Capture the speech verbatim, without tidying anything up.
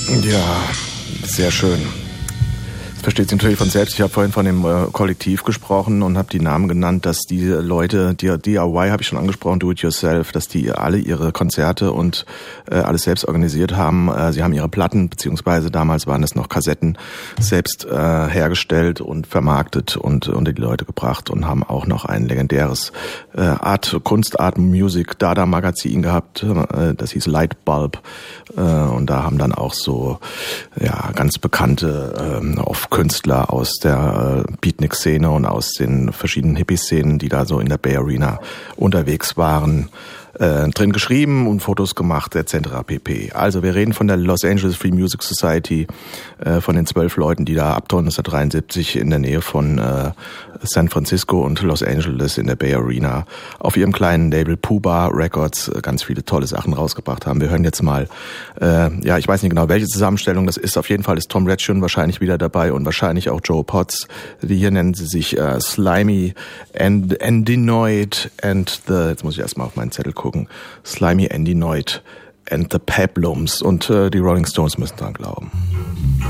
Ja, sehr schön. Das versteht sich natürlich von selbst. Ich habe vorhin von dem äh, Kollektiv gesprochen und habe die Namen genannt, dass die Leute, die D I Y habe ich schon angesprochen, Do It Yourself, dass die alle ihre Konzerte und äh, alles selbst organisiert haben. Äh, sie haben ihre Platten, beziehungsweise damals waren es noch Kassetten, selbst äh, hergestellt und vermarktet und unter die Leute gebracht und haben auch noch ein legendäres äh, Art, Kunst, Art, Music, Dada Magazin gehabt, äh, das hieß Lightbulb, äh, und da haben dann auch so ja ganz bekannte äh, auf Künstler aus der äh, Beatnik-Szene und aus den verschiedenen Hippie-Szenen, die da so in der Bay Arena unterwegs waren, äh, drin geschrieben und Fotos gemacht et cetera pp. Also wir reden von der Los Angeles Free Music Society, äh, von den zwölf Leuten, die da ab neunzehnhundertdreiundsiebzig in der Nähe von äh, San Francisco und Los Angeles in der Bay Arena auf ihrem kleinen Label Puba Records äh, ganz viele tolle Sachen rausgebracht haben. Wir hören jetzt mal, äh, ja, ich weiß nicht genau, welche Zusammenstellung das ist. Auf jeden Fall ist Tom Retschun wahrscheinlich wieder dabei und wahrscheinlich auch Joe Potts. Die hier nennen sie sich äh, Slimy and Endinoid and the, jetzt muss ich erstmal auf meinen Zettel gucken, Slimy Endinoid and the Peplums, und äh, die Rolling Stones müssen dran glauben.